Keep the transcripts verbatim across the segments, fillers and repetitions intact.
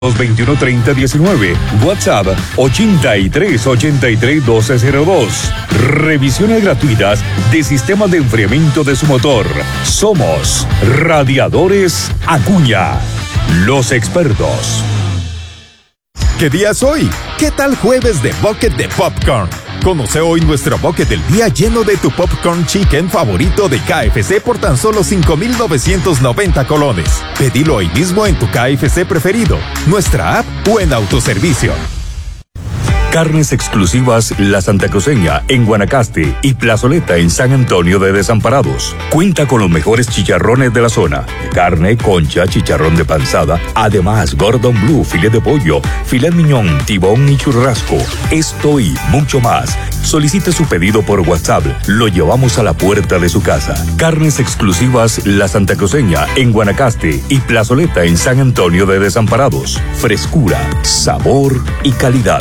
veintiuno treinta diecinueve, WhatsApp ochenta y tres ochenta y tres doce cero dos. Revisiones gratuitas de sistemas de enfriamiento de su motor. Somos Radiadores Acuña, los expertos. ¿Qué día es hoy? ¿Qué tal jueves de Bucket de Popcorn? Conoce hoy nuestro bucket del día lleno de tu popcorn chicken favorito de K F C por tan solo cinco mil novecientos noventa colones. Pedilo hoy mismo en tu K F C preferido, nuestra app o en autoservicio. Carnes exclusivas La Santa Cruceña en Guanacaste y Plazoleta en San Antonio de Desamparados. Cuenta con los mejores chicharrones de la zona. Carne, concha, chicharrón de panzada, además Gordon Blue, filet de pollo, filet miñón, tibón y churrasco. Esto y mucho más. Solicite su pedido por WhatsApp. Lo llevamos a la puerta de su casa. Carnes exclusivas La Santa Cruceña en Guanacaste y Plazoleta en San Antonio de Desamparados. Frescura, sabor y calidad.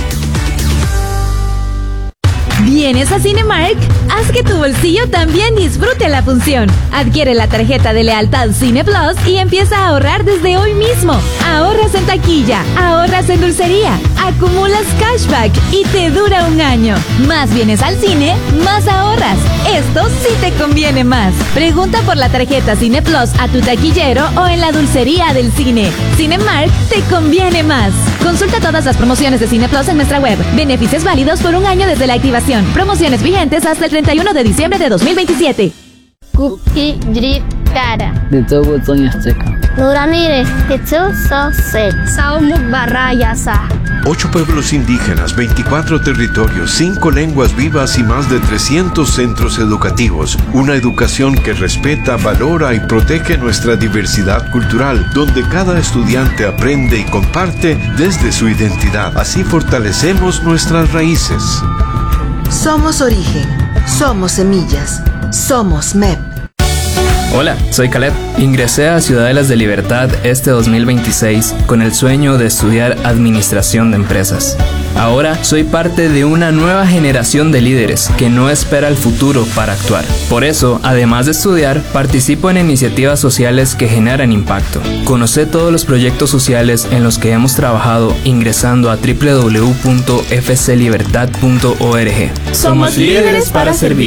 ¿Vienes a Cinemark? Haz que tu bolsillo también disfrute la función. Adquiere la tarjeta de lealtad Cine Plus y empieza a ahorrar desde hoy mismo. Ahorras en taquilla, ahorras en dulcería, acumulas cashback y te dura un año. Más vienes al cine, más ahorras. Esto sí te conviene más. Pregunta por la tarjeta Cine Plus a tu taquillero o en la dulcería del cine. Cinemark te conviene más. Consulta todas las promociones de Cine Plus en nuestra web. Beneficios válidos por un año desde la activación. Promociones vigentes hasta el treinta y uno de diciembre de dos mil veintisiete. Kuki drip cara. De todo azteca. Nuramire, Tetsu so se. Saumu barayasa. Ocho pueblos indígenas, veinticuatro territorios, cinco lenguas vivas y más de trescientos centros educativos. Una educación que respeta, valora y protege nuestra diversidad cultural, donde cada estudiante aprende y comparte desde su identidad. Así fortalecemos nuestras raíces. Somos origen, somos semillas, somos M E P. Hola, soy Caleb. Ingresé a Ciudadelas de Libertad este dos mil veintiséis con el sueño de estudiar Administración de Empresas. Ahora soy parte de una nueva generación de líderes que no espera el futuro para actuar. Por eso, además de estudiar, participo en iniciativas sociales que generan impacto. Conoce todos los proyectos sociales en los que hemos trabajado ingresando a doble u doble u doble u punto f c libertad punto org. Somos líderes para servir.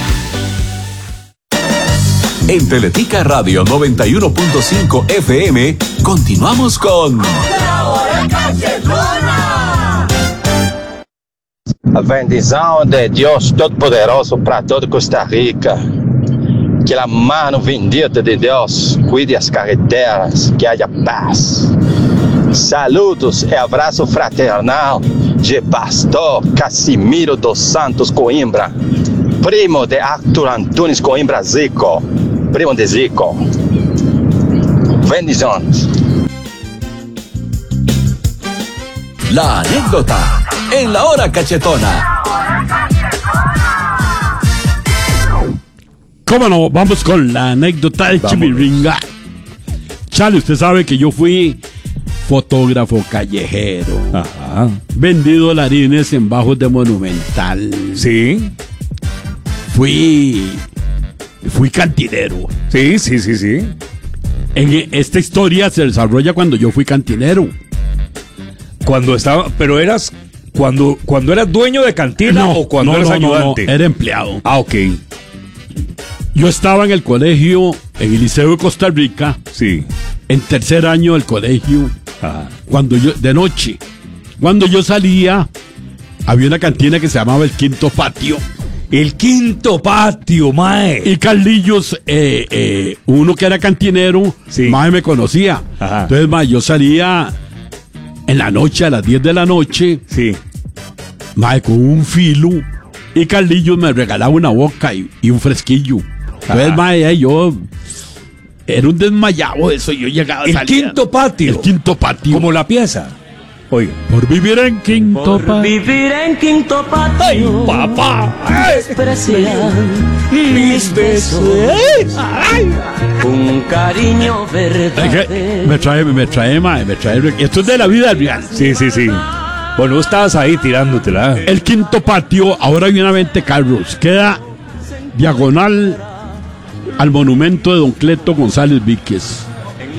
En Teletica Radio noventa y uno punto cinco F M, continuamos con La Hora Cachetona. A bendição de Deus Todo-Poderoso para toda Costa Rica. Que a mano bendita de Deus cuide as carreteras, que haja paz. Saludos e abraço fraternal de Pastor Casimiro dos Santos Coimbra, primo de Arthur Antunes Coimbra Zico, primo de Zico. Bendiciones. La anécdota en La Hora Cachetona. ¿Cómo no? Vamos con la anécdota de Chimiringa. Chale, usted sabe que yo fui fotógrafo callejero. Ajá. Vendí dolarines en bajos de Monumental. Sí. Fui... Fui cantinero. Sí, sí, sí, sí. En esta historia se desarrolla cuando yo fui cantinero. Cuando estaba... Pero eras... Cuando, cuando eras dueño de cantina no, o cuando no, eras no, ayudante. No, no, era empleado. Ah, ok. Yo estaba en el colegio, en el Liceo de Costa Rica. Sí. En tercer año del colegio. Ajá. Cuando yo, de noche. Cuando yo salía, había una cantina que se llamaba El Quinto Patio. El Quinto Patio, mae. Y Carlillos, eh, eh, uno que era cantinero, sí. mae me conocía. Ajá. Entonces, mae, yo salía en la noche, a las diez de la noche. Sí. Mae, con un filo. Y Carlillos me regalaba una boca y, y un fresquillo. Entonces, Ajá. mae, yo... Era un desmayado eso, yo llegaba a El salir. Quinto Patio. El Quinto Patio. Como la pieza. Oiga. Por vivir en Quinto Patio. Por vivir en Quinto Patio. Ay, papá. Desprecian mis besos. Ay. Un cariño verdadero. Me trae, me trae, mae, me trae. Esto es de la vida real. Sí, sí, sí. Bueno, estabas ahí tirándotela. El Quinto Patio, ahora hay una venta de carros. Queda diagonal al monumento de Don Cleto González Víquez.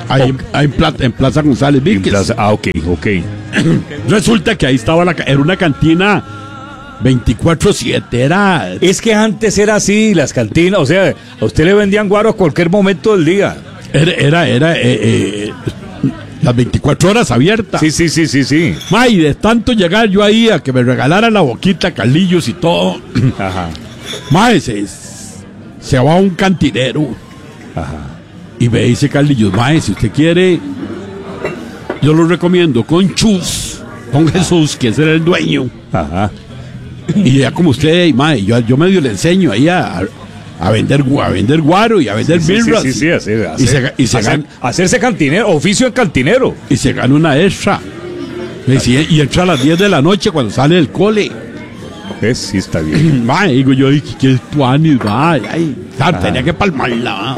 Ahí, ahí en, Plaza, en Plaza González Víquez. Plaza, ah, ok, ok. Resulta que ahí estaba la, era una cantina veinticuatro siete, era... Es que antes era así, las cantinas, o sea, a usted le vendían guaro a cualquier momento del día. Era, era, era eh, eh, las veinticuatro horas abiertas. Sí, sí, sí, sí, sí. Ma, y de tanto llegar yo ahí a que me regalaran la boquita, Carlillos y todo. Ajá. Ma, se, se va a un cantinero. Ajá. Y me dice Carlillos, ma, si usted quiere, yo lo recomiendo con Chus, con Jesús, que ese era el dueño. Ajá. Y ya como usted, ma, yo, yo medio le enseño ahí a... A vender, a vender guaro y a vender sí, birras. Sí, sí, sí, hacer, y se, y se hacer, gan, hacerse cantinero, oficio en cantinero. Y se gana una extra. Y, y entra a las diez de la noche cuando sale del cole. Es, sí, está bien. Ma, digo yo, ¿qué tuanis, va? Ay, claro, tenía que palmarla.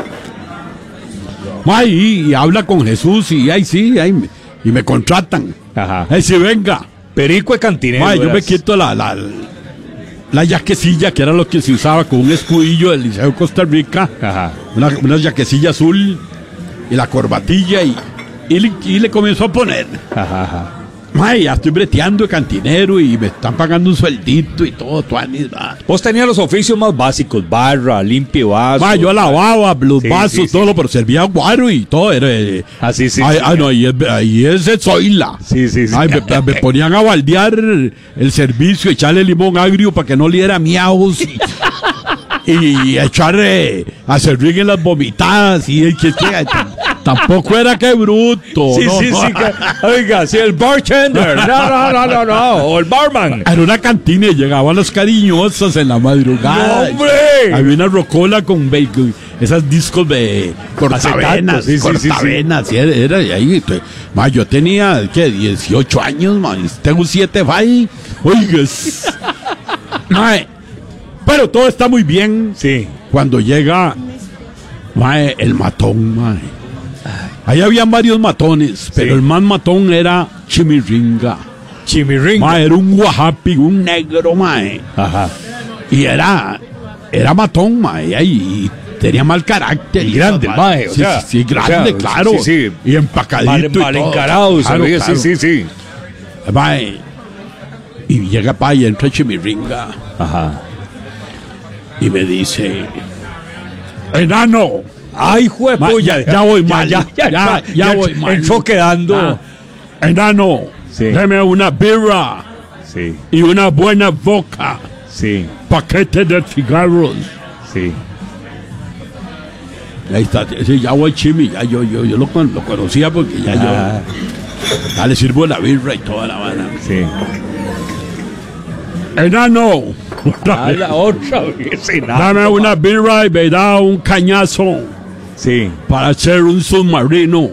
Ma, y, y habla con Jesús y ay, sí, ay, y me contratan. Ajá. Ay, sí, venga. Perico de cantinero. Ma, yo me quito la... la La yaquecilla, que era lo que se usaba con un escudillo del Liceo de Costa Rica. Ajá. Una, una yaquecilla azul y la corbatilla y, y, le, y le comenzó a poner. Ajá, ajá. Ay, ya estoy breteando de cantinero y me están pagando un sueldito y todo, tuanis, va. Vos tenías los oficios más básicos, barra, limpio vaso. Ma, yo lavaba los sí, vasos, sí, todo, sí. pero servía guaro y todo. Era, eh, ah, sí, sí. Ay, sí, ah, no, ahí es, ahí es Zoila. Sí, sí, sí. Ay, me, me ponían a baldear el servicio, echarle limón agrio para que no le diera miaos. Y, y echarle a servir en las vomitadas y el que tampoco era que bruto. Sí, no, sí, no. sí. Que, oiga, sí, el bartender. No, no, no, no, no. O el barman. Era una cantina y llegaban las cariñosas en la madrugada. ¡No, hombre! Había una rocola con bacon, esas discos de cortavenas. Sí, sí, cortavenas. sí, sí. Era, era, y ahí, ma, yo tenía, ¿qué? dieciocho años, man. Tengo un siete fai. Oiga. Ma, pero todo está muy bien. Sí. Cuando llega mae, el matón, mae. Ahí habían varios matones, pero sí. El más matón era Chimiringa. Chimiringa. Mae, era un guajapi, un negro, mae. Ajá. Y era, era matón, mae, y, y tenía mal carácter. Y grande, mae. mae o sí, sea, sí, sí, grande, o sea, claro. Sí, sí. Y empacadito. Mal, y mal todo. encarado, claro, sabía, claro. sí, sí, sí. Mae, y llega pa' y entra Chimiringa. Ajá. Y me dice, enano. Ay, juepo, ya, ya, ya voy mal. Ya, ya, ya, ya, ya, ya voy mal. Entró quedando. Ah, enano, sí. Deme una birra. Sí. Y una buena boca. Sí. Paquete de cigarros. Sí. Ahí está. Sí, ya voy Chimi. Ya yo, yo, yo lo, lo conocía porque ya ah. yo. Ya le sirvo la birra y toda la vara. Sí. Enano. A la otra vez, enano. Dame una birra y me da un cañazo. Sí. Para hacer un submarino.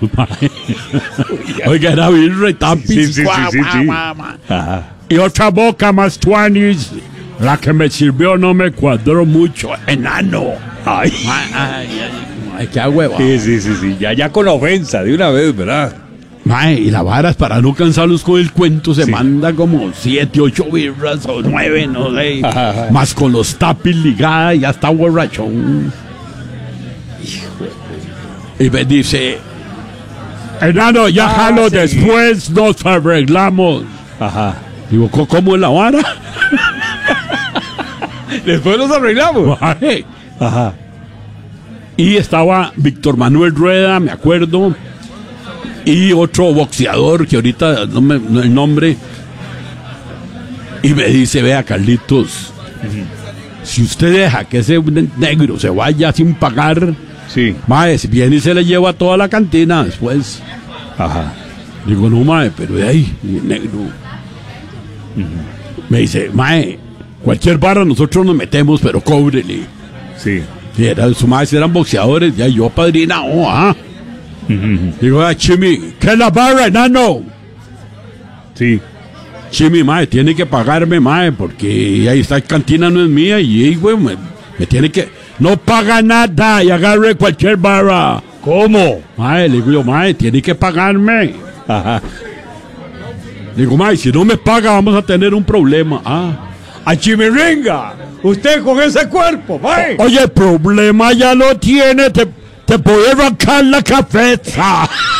Oiga, era birra y tapis. Sí, sí, sí, guau, sí, guau, sí. guau, guau. Ajá. Y otra boca más tuanis. La que me sirvió no me cuadró mucho. Enano. Ay. Ay, ay, ay, ay qué hueva. Sí, sí, sí, sí. Ya, ya con ofensa de una vez, ¿verdad? Mae, y la vara, para no cansarlos con el cuento, se sí. manda como siete, ocho birras o nueve, no sé. Ajá, ajá. Más con los tapis ligadas, ya está borrachón. Y me dice, enano, ya ah, jalo, sí. Después nos arreglamos. Ajá. Digo, ¿cómo es la vara? Después nos arreglamos. Ay. Ajá. Y estaba Víctor Manuel Rueda, me acuerdo. Y otro boxeador que ahorita no me no el nombre. Y me dice, vea, Carlitos, uh-huh. si usted deja que ese negro se vaya sin pagar, sí. Mae, si viene y se le lleva toda la cantina después. Ajá. Digo, no, mae, pero de ahí, negro. Uh-huh. Me dice, mae, cualquier barra nosotros nos metemos, pero cóbrele. Sí. Y era, su mae eran boxeadores, ya yo padrinao, ah. Uh-huh. Digo, ah, Chimi, ¿qué es la barra, enano? Sí. Chimi, mae, tiene que pagarme, mae, porque ahí esta cantina no es mía y, ahí, güey, me, me tiene que... No paga nada y agarre cualquier barra. ¿Cómo? Mae, le digo yo, mae, tiene que pagarme. Ajá. Digo, mae, si no me paga vamos a tener un problema. Ah. A Chimiringa, usted con ese cuerpo, mae. O, oye, el problema ya lo tiene, te... te puede arrancar la cabeza.